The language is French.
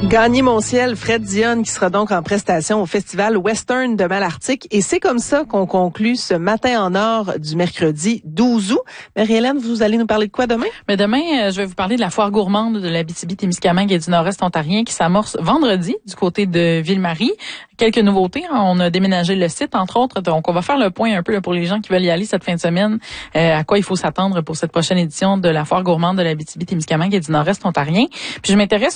Gagner mon ciel, Fred Dionne qui sera donc en prestation au Festival Western de Malartic. Et c'est comme ça qu'on conclut ce matin en or du mercredi 12 août. Marie-Hélène, vous allez nous parler de quoi demain? Mais demain, je vais vous parler de la foire gourmande de l'Abitibi-Témiscamingue et du Nord-Est ontarien qui s'amorce vendredi du côté de Ville-Marie. Quelques nouveautés. On a déménagé le site, entre autres. Donc, on va faire le point un peu là, pour les gens qui veulent y aller cette fin de semaine, à quoi il faut s'attendre pour cette prochaine édition de la foire gourmande de l'Abitibi-Témiscamingue et du Nord-Est ontarien. Puis je m'intéresse